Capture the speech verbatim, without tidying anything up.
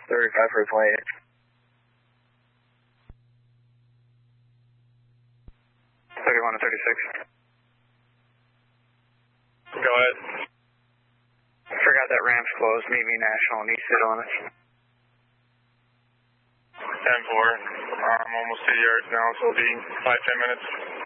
thirty-five for twenty-eight. thirty-one to thirty-six. Go ahead. Forgot that ramp's closed. Meet me National and East Hit on it. ten four. I'm almost to the yards now, so it'll be five, ten minutes.